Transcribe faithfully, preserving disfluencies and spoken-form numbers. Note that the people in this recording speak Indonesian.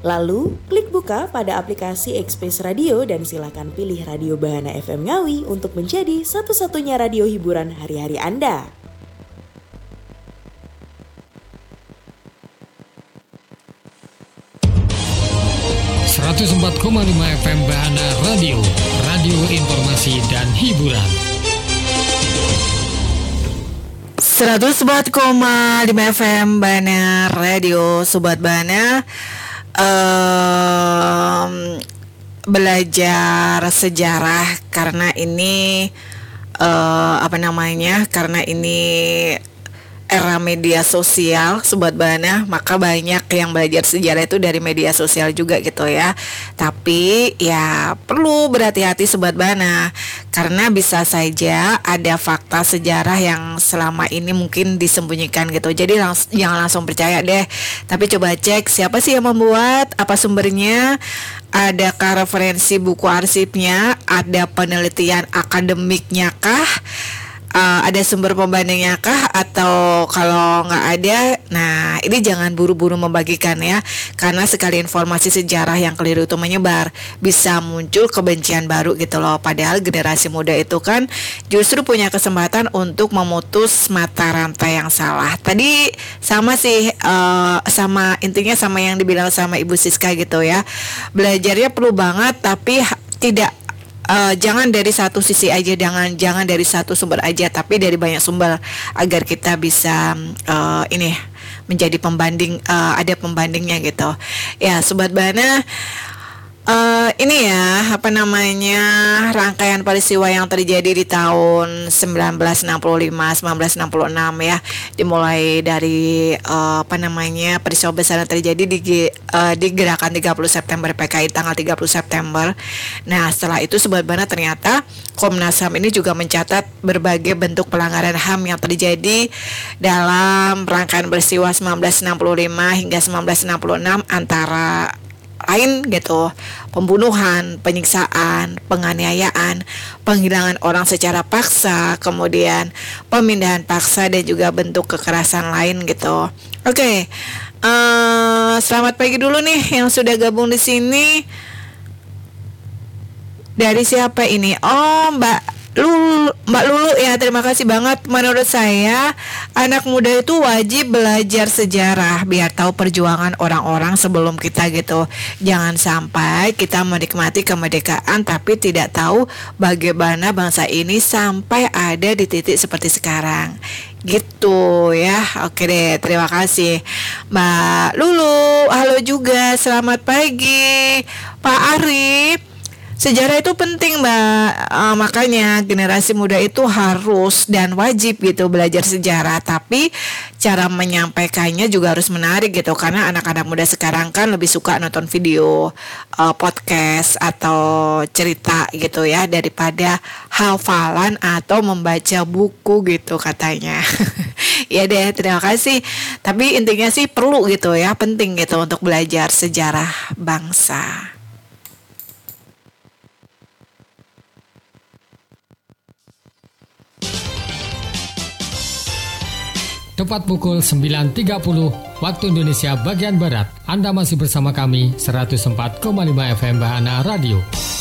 Lalu, klik buka pada aplikasi Express Radio dan silakan pilih Radio Bahana F M Ngawi untuk menjadi satu-satunya radio hiburan hari-hari Anda. seratus empat koma lima F M Bahana Radio, radio informasi dan hiburan. seratus empat koma lima F M Bahana Radio, Sobat Bahana. Um, belajar sejarah karena ini uh, apa namanya? Karena ini era media sosial, Sobat Bahana, maka banyak yang belajar sejarah itu dari media sosial juga gitu ya. Tapi ya perlu berhati-hati Sobat Bahana, karena bisa saja ada fakta sejarah yang selama ini mungkin disembunyikan gitu. Jadi langs- jangan langsung percaya deh, tapi coba cek siapa sih yang membuat, apa sumbernya, adakah referensi buku arsipnya, ada penelitian akademiknya kah, Uh, ada sumber pembandingnya kah, atau kalau nggak ada, nah ini jangan buru-buru membagikan ya, karena sekali informasi sejarah yang keliru itu menyebar, bisa muncul kebencian baru gitu loh. Padahal generasi muda itu kan justru punya kesempatan untuk memutus mata rantai yang salah. Tadi sama sih, uh, sama intinya sama yang dibilang sama Ibu Siska gitu ya, belajarnya perlu banget, tapi ha- tidak Uh, jangan dari satu sisi aja, jangan jangan dari satu sumber aja, tapi dari banyak sumber agar kita bisa uh, ini menjadi pembanding, uh, ada pembandingnya gitu. Ya, Sobat Bahana, uh, ini ya apa namanya rangkaian peristiwa yang terjadi di tahun sembilan belas enam puluh lima sembilan belas enam puluh enam ya, dimulai dari uh, apa namanya peristiwa besar yang terjadi di uh, di gerakan tiga puluh September P K I tanggal tiga puluh September. Nah, setelah itu Sobat Bahana, ternyata Komnas H A M ini juga mencatat berbagai bentuk pelanggaran H A M yang terjadi dalam rangkaian peristiwa sembilan belas enam puluh lima hingga sembilan belas enam puluh enam, antara lain gitu, pembunuhan, penyiksaan, penganiayaan, penghilangan orang secara paksa, kemudian pemindahan paksa, dan juga bentuk kekerasan lain gitu. Oke, okay. uh, selamat pagi dulu nih yang sudah gabung di sini. Dari siapa ini? Oh, Mbak Lulu, Mbak Lulu ya, terima kasih banget. Menurut saya anak muda itu wajib belajar sejarah biar tahu perjuangan orang-orang sebelum kita gitu. Jangan sampai kita menikmati kemerdekaan tapi tidak tahu bagaimana bangsa ini sampai ada di titik seperti sekarang. Gitu ya. Oke deh, terima kasih Mbak Lulu. Halo juga, selamat pagi Pak Arif. Sejarah itu penting Mbak, uh, makanya generasi muda itu harus dan wajib gitu belajar sejarah. Tapi cara menyampaikannya juga harus menarik gitu, karena anak-anak muda sekarang kan lebih suka nonton video, uh, podcast atau cerita gitu ya, daripada hafalan atau membaca buku gitu katanya. Ya deh, terima kasih. Tapi intinya sih perlu gitu ya, penting gitu untuk belajar sejarah bangsa. Tepat pukul sembilan tiga puluh waktu Indonesia bagian Barat. Anda masih bersama kami seratus empat koma lima F M Bahana Radio.